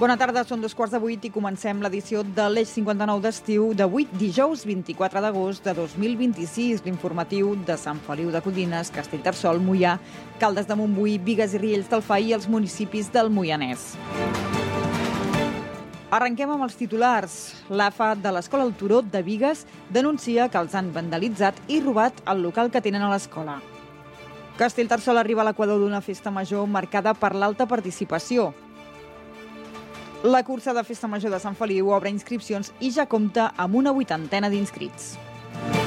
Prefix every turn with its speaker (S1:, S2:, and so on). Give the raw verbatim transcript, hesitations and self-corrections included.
S1: Bona tarda, són dos quarts de vuit i comencem l'edició de l'Eix cinquanta-nou d'estiu d'avui, dijous vint-i-quatre d'agost de dos mil vint-i-sis, l'informatiu de Sant Feliu de Codines, Castellterçol, Moià, Caldes de Montbui, Bigues i Riells del Fai i els municipis del Moianès. Arrenquem amb els titulars. L'A F A de l'Escola El Turó de Bigues denuncia que els han vandalitzat i robat el local que tenen a l'escola. Castellterçol arriba a l'equador d'una festa major marcada per l'alta participació. La cursa de Festa Major de Sant Feliu obre inscripcions i ja compta amb una vuitantena d'inscrits.